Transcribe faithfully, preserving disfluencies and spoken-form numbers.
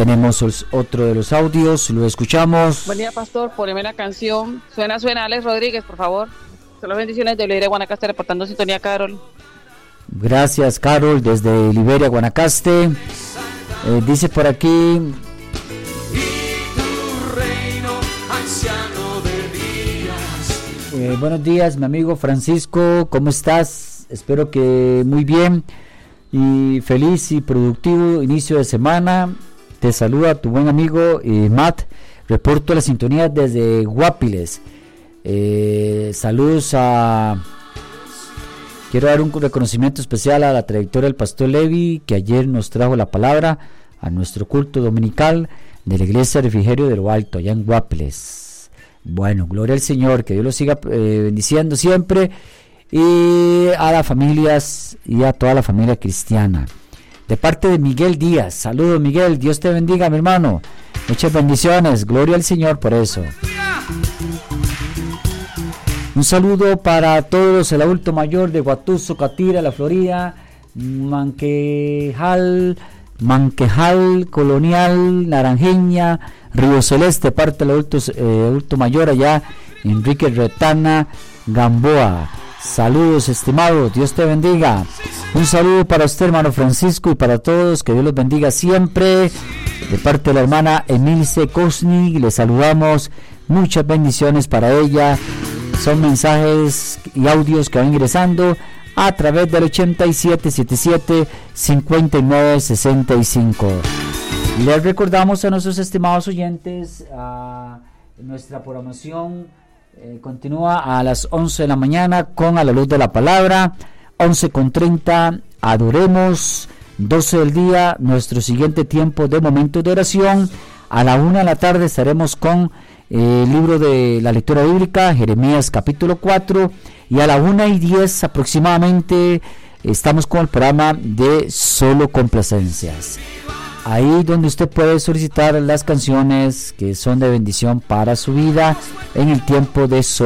tenemos os, otro de los audios, lo escuchamos. Buen día, pastor, poneme la canción. Suena, suena, Alex Rodríguez, por favor. Solo bendiciones de Liberia, Guanacaste, reportando sintonía, Carol. Gracias, Carol, desde Liberia, Guanacaste. Eh, dice por aquí... Eh, buenos días, mi amigo Francisco, ¿cómo estás? Espero que muy bien y feliz y productivo inicio de semana. Te saluda tu buen amigo eh, Matt. Reporto la sintonía desde Guapiles. Eh, saludos a... Quiero dar un reconocimiento especial a la trayectoria del pastor Levi, que ayer nos trajo la palabra a nuestro culto dominical de la iglesia Refrigerio de lo Alto, allá en Guapiles. Bueno, gloria al Señor, que Dios los siga eh, bendiciendo siempre, y a las familias y a toda la familia cristiana. De parte de Miguel Díaz, saludos Miguel, Dios te bendiga mi hermano, muchas bendiciones, gloria al Señor por eso. Un saludo para todos, el adulto mayor de Guatuso, Catira, La Florida, Manquejal, Manquejal, Colonial, Naranjeña, Río Celeste, parte del adulto, eh, adulto mayor allá, Enrique Retana, Gamboa. Saludos estimados, Dios te bendiga. Un saludo para usted hermano Francisco y para todos, que Dios los bendiga siempre. De parte de la hermana Emilce Kosny, le saludamos, muchas bendiciones para ella. Son mensajes y audios que van ingresando a través del ochenta y siete setenta y siete cincuenta y nueve sesenta y cinco. Les recordamos a nuestros estimados oyentes, a nuestra programación eh, continúa a las once de la mañana con A la Luz de la Palabra, once con treinta adoremos, doce del día nuestro siguiente tiempo de momentos de oración, a la una de la tarde estaremos con eh, el libro de la lectura bíblica, Jeremías capítulo cuatro, y a la una y diez aproximadamente estamos con el programa de Solo Complacencias. Ahí donde usted puede solicitar las canciones que son de bendición para su vida en el tiempo de Solo